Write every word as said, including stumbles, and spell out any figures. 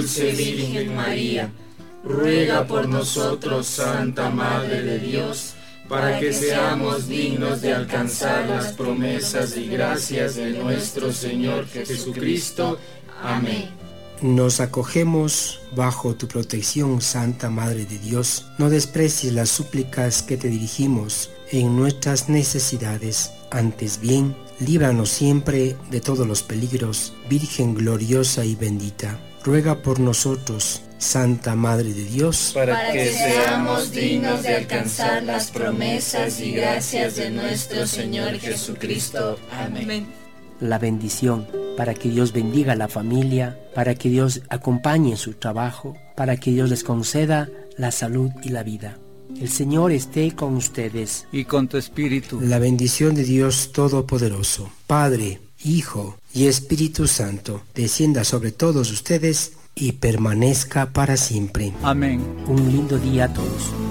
dulce Virgen María, ruega por nosotros, Santa Madre de Dios, para que seamos dignos de alcanzar las promesas y gracias de nuestro Señor Jesucristo. Amén. Nos acogemos bajo tu protección, Santa Madre de Dios. No desprecies las súplicas que te dirigimos en nuestras necesidades. Antes bien, líbranos siempre de todos los peligros, Virgen gloriosa y bendita. Ruega por nosotros, Santa Madre de Dios, para que seamos dignos de alcanzar las promesas y gracias de nuestro Señor Jesucristo. Amén. La bendición, para que Dios bendiga a la familia, para que Dios acompañe en su trabajo, para que Dios les conceda la salud y la vida. El Señor esté con ustedes. Y con tu espíritu. La bendición de Dios Todopoderoso, Padre, Hijo y Espíritu Santo, descienda sobre todos ustedes y permanezca para siempre. Amén. Un lindo día a todos.